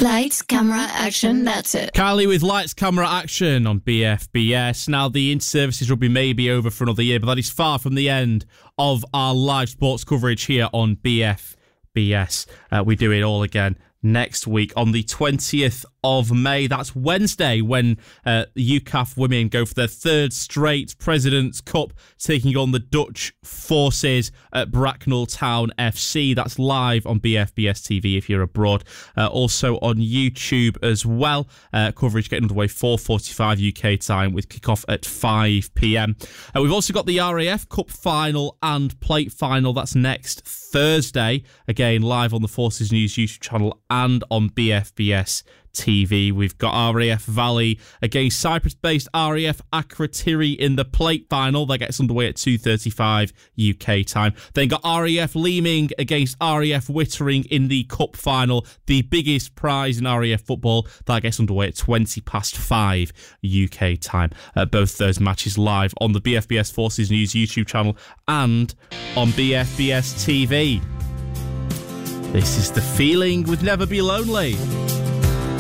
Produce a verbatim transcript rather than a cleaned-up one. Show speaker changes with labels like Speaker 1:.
Speaker 1: Lights, camera, action, that's it.
Speaker 2: Kylie with Lights, Camera, Action on B F B S. Now, the inter-services rugby may be over for another year, but that is far from the end of our live sports coverage here on B F B S. Uh, we do it all again next week on the twentieth of May. That's Wednesday when uh, U C A F women go for their third straight President's Cup, taking on the Dutch forces at Bracknell Town F C. That's live on B F B S T V if you're abroad. Uh, also on YouTube as well. Uh, coverage getting underway four forty-five U K time with kickoff at five p.m. Uh, we've also got the R A F Cup final and plate final. That's next Thursday. Again, live on the Forces News YouTube channel and on B F B S T V. We've got R A F Valley against Cyprus-based R A F Akrotiri in the plate final. That gets underway at two thirty-five U K time. Then got R A F Leeming against R A F Wittering in the cup final, the biggest prize in R A F football. That gets underway at twenty past five U K time. Uh, both those matches live on the B F B S Forces News YouTube channel and on B F B S T V. This is The Feeling with Never Be Lonely.